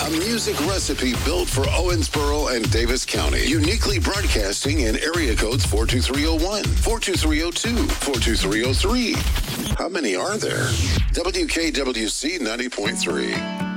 A music recipe built for Owensboro and Davis County. Uniquely broadcasting in area codes 42301, 42302, 42303. How many are there? WKWC 90.3.